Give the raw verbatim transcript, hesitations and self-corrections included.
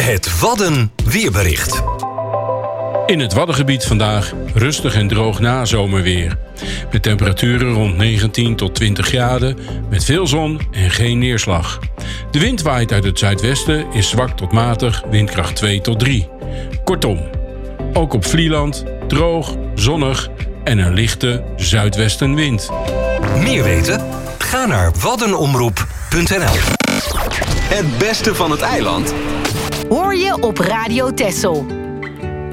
Het Wadden weerbericht. In het Waddengebied vandaag rustig en droog nazomerweer. Met temperaturen rond negentien tot twintig graden, met veel zon en geen neerslag. De wind waait uit het zuidwesten, is zwak tot matig, windkracht twee tot drie. Kortom, ook op Vlieland droog, zonnig en een lichte zuidwestenwind. Meer weten? Ga naar waddenomroep punt n l. Het beste van het eiland hoor je op Radio Texel.